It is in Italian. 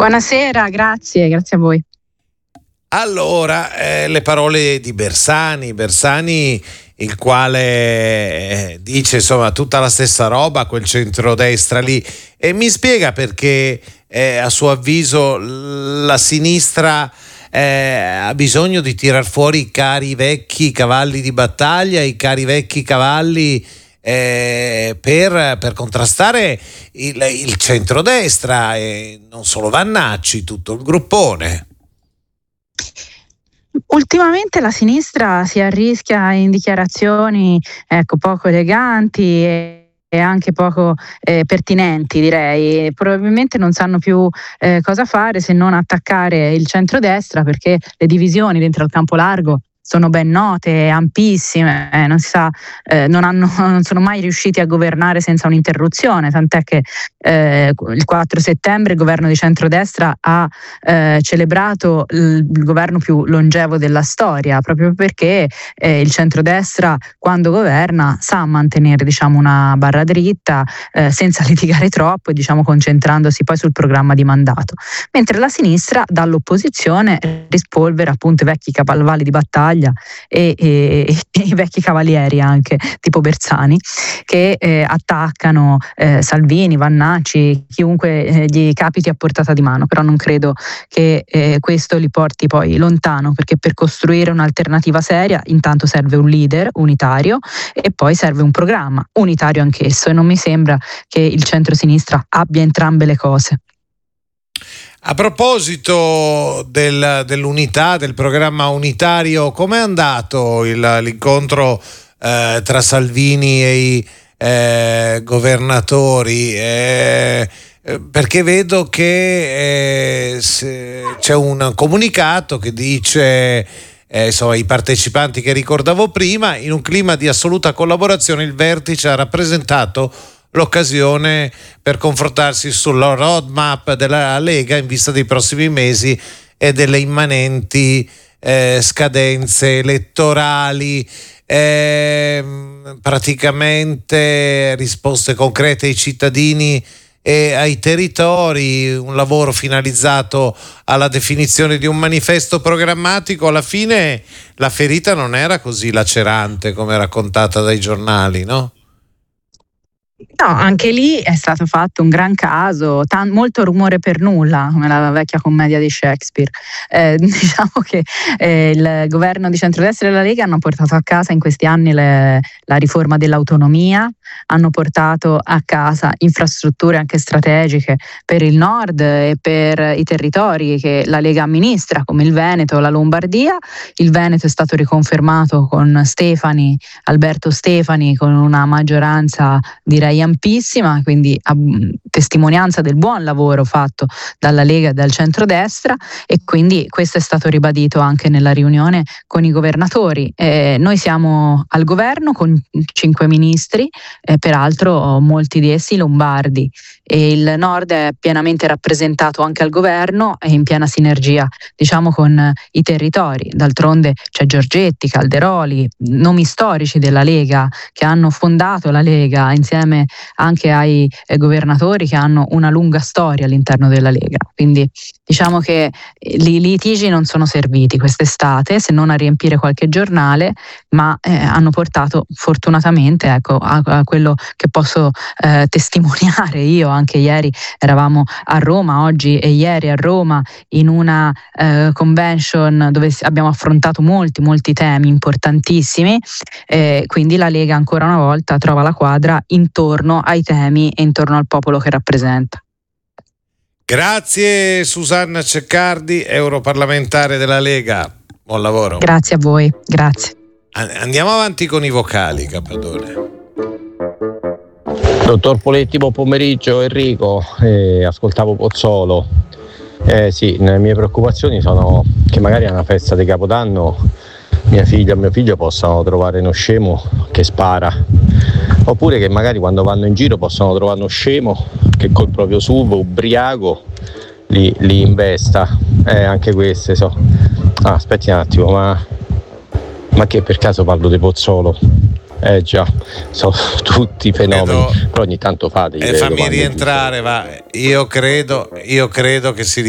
Buonasera, grazie a voi. Allora, le parole di Bersani, il quale dice insomma tutta la stessa roba, quel centrodestra lì, e mi spiega perché a suo avviso la sinistra ha bisogno di tirar fuori i cari vecchi cavalli di battaglia, i cari vecchi cavalli per contrastare il centrodestra, e non solo Vannacci, tutto il gruppone. Ultimamente la sinistra si arrischia in dichiarazioni poco eleganti e anche poco pertinenti, direi. Probabilmente non sanno più cosa fare se non attaccare il centrodestra, perché le divisioni dentro al campo largo sono ben note, ampissime, non si sa, non sono mai riusciti a governare senza un'interruzione, tant'è che il 4 settembre il governo di centrodestra ha celebrato il governo più longevo della storia, proprio perché il centrodestra, quando governa, sa mantenere, diciamo, una barra dritta senza litigare troppo e, diciamo, concentrandosi poi sul programma di mandato, mentre la sinistra dall'opposizione rispolvera appunto i vecchi cavalli di battaglia e i vecchi cavalieri, anche tipo Bersani, che attaccano Salvini, Vannacci, chiunque gli capiti a portata di mano. Però non credo che questo li porti poi lontano, perché per costruire un'alternativa seria intanto serve un leader unitario e poi serve un programma unitario anch'esso, e non mi sembra che il centro-sinistra abbia entrambe le cose. A proposito dell'unità, del programma unitario, com'è andato l'incontro tra Salvini e i governatori? Perché vedo che c'è un comunicato che dice insomma, i partecipanti che ricordavo prima, in un clima di assoluta collaborazione il vertice ha rappresentato l'occasione per confrontarsi sulla roadmap della Lega in vista dei prossimi mesi e delle immanenti scadenze elettorali. Praticamente risposte concrete ai cittadini e ai territori, un lavoro finalizzato alla definizione di un manifesto programmatico. Alla fine la ferita non era così lacerante come raccontata dai giornali, no? No, anche lì è stato fatto un gran caso, molto rumore per nulla, come la vecchia commedia di Shakespeare. Diciamo che il governo di centrodestra e la Lega hanno portato a casa in questi anni la riforma dell'autonomia, hanno portato a casa infrastrutture anche strategiche per il nord e per i territori che la Lega amministra, come il Veneto, la Lombardia. Il Veneto è stato riconfermato con Alberto Stefani, con una maggioranza direi ampissima, quindi a testimonianza del buon lavoro fatto dalla Lega e dal centrodestra, e quindi questo è stato ribadito anche nella riunione con i governatori. Noi siamo al governo con 5 ministri, peraltro molti di essi lombardi, e il nord è pienamente rappresentato anche al governo e in piena sinergia, diciamo, con i territori. D'altronde c'è Giorgetti, Calderoli, nomi storici della Lega che hanno fondato la Lega insieme anche ai governatori che hanno una lunga storia all'interno della Lega. Quindi diciamo che i litigi non sono serviti quest'estate, se non a riempire qualche giornale, ma hanno portato fortunatamente, ecco, a quello che posso testimoniare io. Anche ieri eravamo a Roma, oggi e ieri a Roma, in una convention dove abbiamo affrontato molti temi importantissimi, quindi la Lega ancora una volta trova la quadra intorno ai temi e intorno al popolo che rappresenta. Grazie Susanna Ceccardi, europarlamentare della Lega. Buon lavoro. Grazie a voi, grazie. Andiamo avanti con i vocali, Capadone. Dottor Poletti, buon pomeriggio. Enrico, ascoltavo Pozzolo. Sì, le mie preoccupazioni sono che magari a una festa di Capodanno mia figlia e mio figlio possano trovare uno scemo che spara, oppure che magari quando vanno in giro possano trovare uno scemo che col proprio SUV ubriaco li investa. Anche queste so. Aspetti un attimo, ma che per caso parlo di Pozzolo? Già, sono tutti fenomeni, però ogni tanto fate. Fammi rientrare, va. Io credo che si